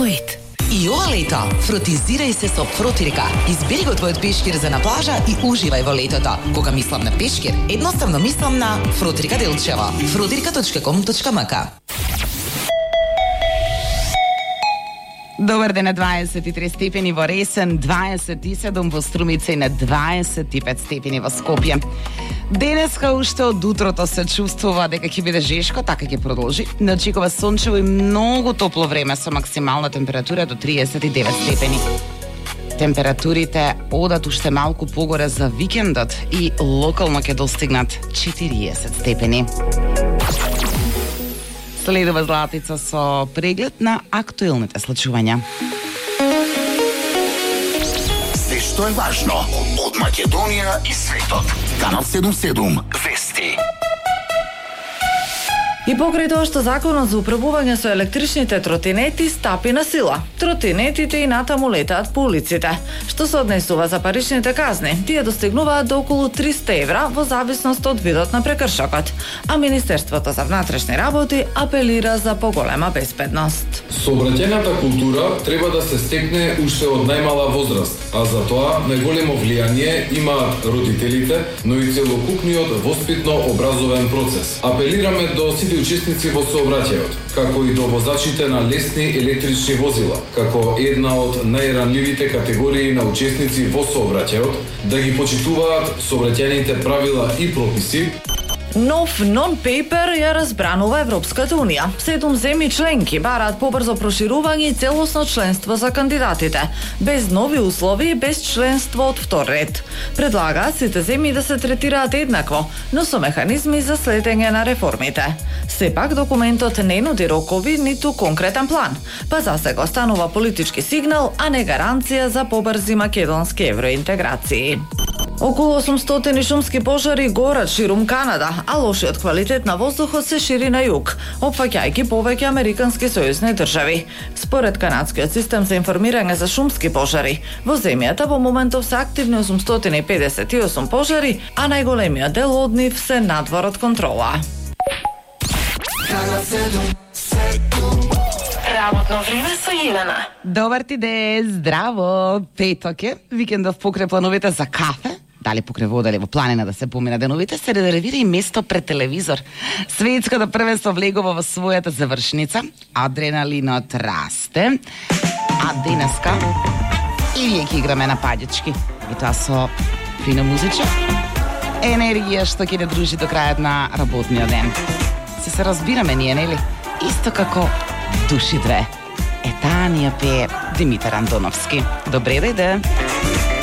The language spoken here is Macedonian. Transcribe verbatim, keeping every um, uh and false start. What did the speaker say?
Poet. И ова лето, фротизирај се со Фротирика. Избери го твојот пешкир за на плажа и уживај во летото. Кога мислам на пешкир, едноставно мислам на Фротирика Делчево. фротирика точка ком точка ем ка. Добар ден, на дваесет и три степени во Ресен, дваесет и седум во Струмица и на дваесет и пет степени во Скопје. Денеска уште од утрото се чувствува дека ќе биде жешко, така ќе продолжи. Не очекува сончево и многу топло време со максимална температура до триесет и девет степени. Температурите одат уште малку погоре за викендот и локално ќе достигнат четириесет степени. Следува Златица со преглед на актуелните случувања. Се што е важно од Македонија и светот. Канал седум седум Вести. И покрај тоа што законот за управување со електричните тротинети стапи на сила, тротинетите и натаму летаат по улиците. Што се однесува за паричните казни, тие достигнуваат до околу триста евра во зависност од видот на прекршокот, а Министерството за внатрешни работи апелира за поголема безбедност. Сообраќајната култура треба да се стекне уште од најмала возраст, а за тоа најголемо влијание имаат родителите, но и целокупниот воспитно-образовен процес. Апелираме до сите учесници во сообраќајот, како и до возачите на лесни електрични возила, како една од најранливите категории на учесници во сообраќајот, да ги почитуваат сообраќајните правила и прописи. Нов нон-пейпер ја разбранува Европската Унија. Седум земји членки бараат побрзо проширување и целосно членство за кандидатите, без нови услови и без членство од втор ред. Предлагаат сите земји да се третираат еднакво, но со механизми за следење на реформите. Сепак документот не нуди рокови ниту конкретен план, па засега останува политички сигнал, а не гаранција за побрзи македонски евроинтеграции. Околу осумстотини шумски пожари горат ширум Канада, а лошиот квалитет на воздухот се шири на југ, опфаќајќи повеќе американски сојузни држави. Според канадскиот систем за информирање за шумски пожари, во земјата во моментов се активни осумстотини педесет и осум пожари, а најголемиот дел од нив се надвор од контрола. Работно време со Елена. Добар ти ден, здраво! Петок е, викендов покрај плановите за кафе, дали покрај вода или во планина да се помина деновите, се резервира и место пред телевизор. Светското првенство влегува во својата завршница, адреналинот расте, а денеска и вие ќе играме на паѓички. И тоа со фина музичка, енергија што ќе не дружи до крајот на работниот ден. Се се разбираме ние, нели? Исто како Души две. Е, таа ни ја пее Димитар Антоновски. Добре дојде!